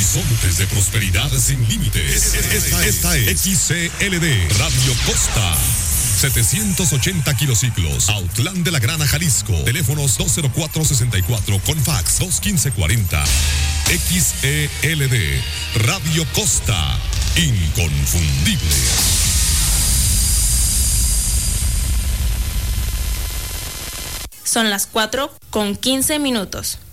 Horizontes de prosperidad sin límites. Esta es XCLD Radio Costa. 780 kilociclos, Autlán de la Grana, Jalisco. Teléfonos 204-64 con fax 215-40. XELD Radio Costa, inconfundible. Son las 4:15.